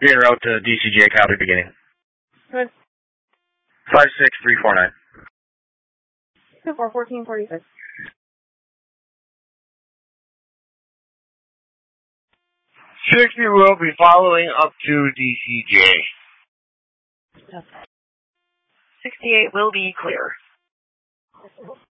Being route to DCJ, copy beginning. Good. 56349. 1446. 60 will be following up to DCJ. 68 will be clear.